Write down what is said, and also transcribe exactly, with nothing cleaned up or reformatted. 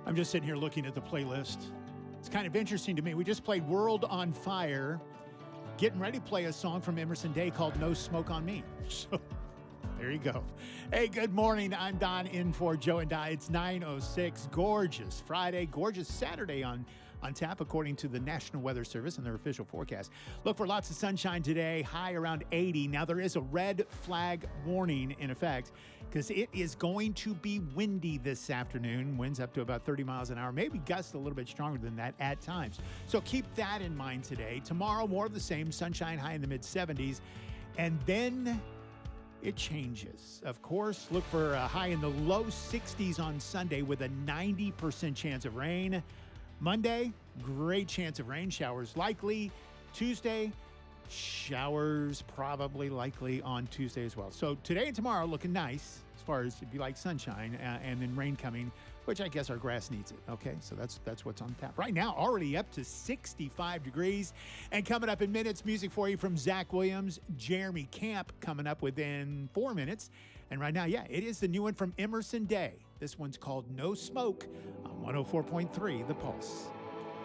I'm just sitting here looking at the playlist. It's kind of interesting to me. We just played World on Fire, getting ready to play a song from Emerson Day called No Smoke on Me. So there you go. Hey, good morning. I'm Don in for Joe and Di. It's nine oh six. Gorgeous Friday, gorgeous Saturday on, on tap, according to the National Weather Service and their official forecast. Look for lots of sunshine today, high around eighty. Now, there is a red flag warning in effect because it is going to be windy this afternoon. Winds up to about thirty miles an hour, maybe gusts a little bit stronger than that at times. So keep that in mind today. Tomorrow, more of the same, sunshine high in the mid seventies. And then it changes. Of course, look for a high in the low sixties on Sunday with a ninety percent chance of rain. Monday, great chance of rain, showers likely. Tuesday, showers probably likely on Tuesday as well. So today and tomorrow looking nice as far as if you like sunshine uh, and then rain coming, which I guess our grass needs it. Okay, so that's that's what's on tap. Right now, already up to sixty-five degrees. And coming up in minutes, music for you from Zach Williams, Jeremy Camp coming up within four minutes. And right now, yeah, it is the new one from Emerson Day. This one's called No Smoke on one oh four point three The Pulse.